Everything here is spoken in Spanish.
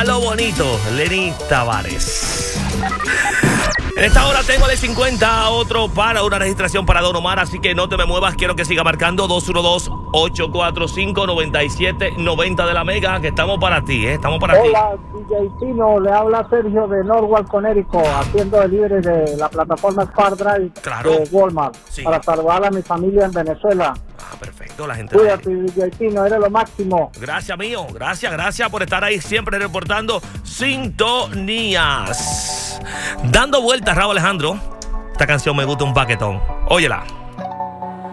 a lo bonito, Lenny Tavares. En esta hora tengo de 50 a otro para una registración para Don Omar, así que no te me muevas, quiero que siga marcando 212-845-9790 de la Mega, que estamos para ti, estamos para ti. Hola, DJ Tino, le habla Sergio de Norwalk, Connecticut, haciendo delivery de la plataforma Spark Drive de Walmart, para saludar a mi familia en Venezuela. Perfecto, la gente. Cuídate, DJ Tino, eres lo máximo. Gracias, mío. Gracias por estar ahí siempre reportando sintonías. Dando vueltas, Raúl Alejandro. Esta canción me gusta un paquetón. Óyela.